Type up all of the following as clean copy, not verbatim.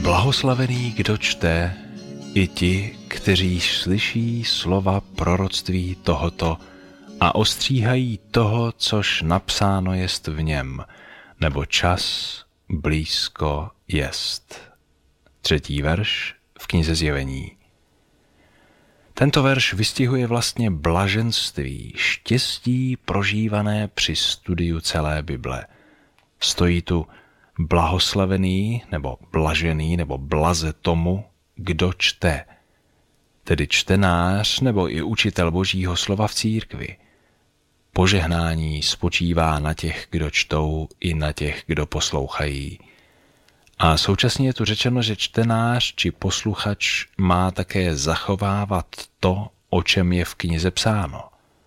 Blahoslavený, kdo čte, i ti, kteří slyší slova proroctví tohoto a ostříhají toho, což napsáno jest v něm, nebo čas blízko jest. 3. verš v knize Zjevení. Tento verš vystihuje vlastně blaženství, štěstí prožívané při studiu celé Bible. Stojí tu blahoslavený nebo blažený nebo blaze tomu, kdo čte, tedy čtenář nebo i učitel Božího slova v církvi. Požehnání spočívá na těch, kdo čtou, i na těch, kdo poslouchají. A současně je tu řečeno, že čtenář či posluchač má také zachovávat to, o čem je v knize psáno.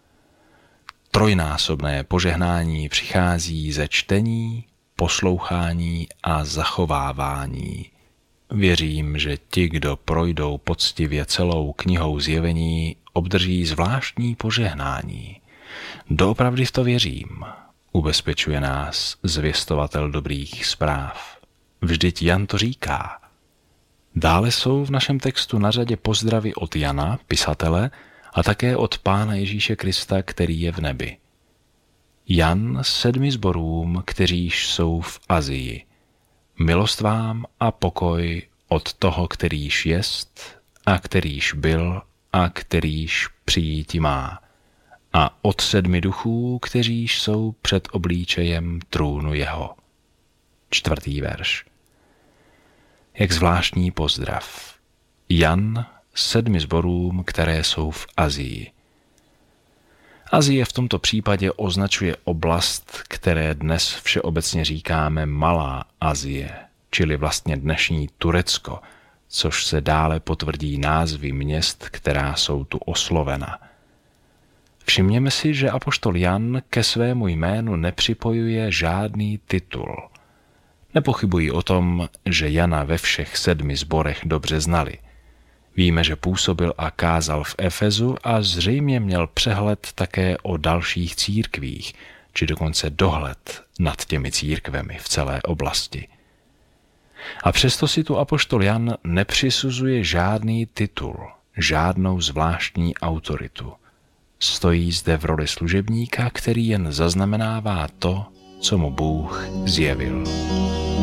Trojnásobné požehnání přichází ze čtení, poslouchání a zachovávání. Věřím, že ti, kdo projdou poctivě celou knihou Zjevení, obdrží zvláštní požehnání. Doopravdy v to věřím, ubezpečuje nás zvěstovatel dobrých zpráv. Vždyť Jan to říká. Dále jsou v našem textu na řadě pozdravy od Jana, pisatele, a také od Pána Ježíše Krista, který je v nebi. Jan 7 sborům, kteříž jsou v Asii. Milost vám a pokoj od toho, kterýž jest a kterýž byl a kterýž přijíti má. A od 7 duchů, kteříž jsou před oblíčejem trůnu jeho. 4. verš. Jak zvláštní pozdrav. Jan 7 sborům, které jsou v Asii. Asie v tomto případě označuje oblast, které dnes všeobecně říkáme Malá Asie, čili vlastně dnešní Turecko, což se dále potvrdí názvy měst, která jsou tu oslovena. Všimněme si, že apoštol Jan ke svému jménu nepřipojuje žádný titul. Nepochybuji o tom, že Jana ve všech 7 sborech dobře znali. Víme, že působil a kázal v Efezu a zřejmě měl přehled také o dalších církvích, či dokonce dohled nad těmi církvemi v celé oblasti. A přesto si tu apoštol Jan nepřisuzuje žádný titul, žádnou zvláštní autoritu. Stojí zde v roli služebníka, který jen zaznamenává to, co mu Bůh zjevil.